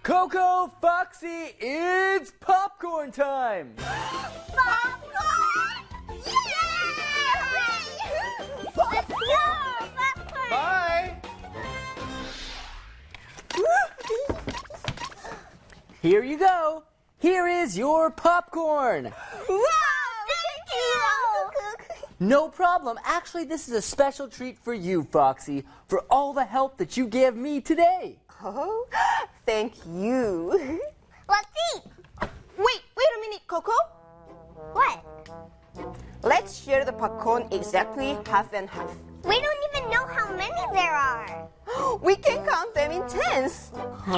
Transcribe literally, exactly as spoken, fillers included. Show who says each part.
Speaker 1: Coco, Foxy, it's popcorn time!
Speaker 2: Popcorn! Yay! Let's go! Popcorn!
Speaker 1: Bye! Here you go. Here is your popcorn.
Speaker 2: Wow! Thank you!
Speaker 1: No problem. Actually, this is a special treat for you, Foxy, for all the help that you gave me today.
Speaker 3: Oh, thank you.
Speaker 2: Let's eat!
Speaker 3: Wait, wait a minute, Coco.
Speaker 2: What?
Speaker 3: Let's share the popcorn exactly half and half.
Speaker 2: We don't even know how many there are.
Speaker 3: We can count them in tens.